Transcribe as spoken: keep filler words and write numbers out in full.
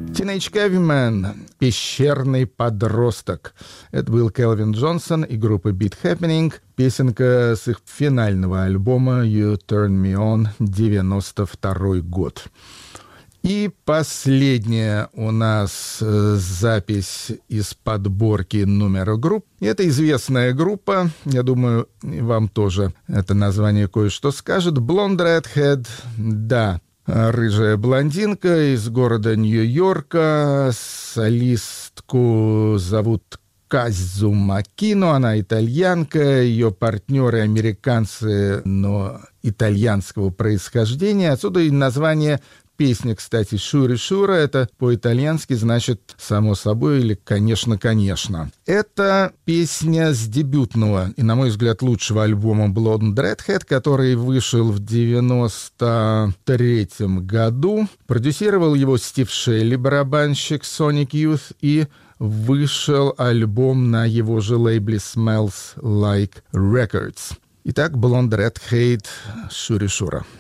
Teenage Caveman, пещерный подросток. Это был Келвин Джонсон и группа Beat Happening. Песенка с их финального альбома You Turn Me On, девяносто второй год. И последняя у нас э, запись из подборки номера групп. Это известная группа, я думаю, вам тоже это название кое-что скажет. Blonde Redhead, да, рыжая блондинка из города Нью-Йорка. Солистку зовут Казу Макино, она итальянка, ее партнеры американцы, но итальянского происхождения. Отсюда и название песни, кстати, «Шури Шура», это по-итальянски значит «само собой» или «конечно, конечно». Это песня с дебютного и, на мой взгляд, лучшего альбома Blonde Redhead, который вышел в девяносто третьем году. Продюсировал его Стив Шелли, барабанщик Sonic Youth, и вышел альбом на его же лейбле Smells Like Records. Итак, Blonde Redhead, «Шури Шура».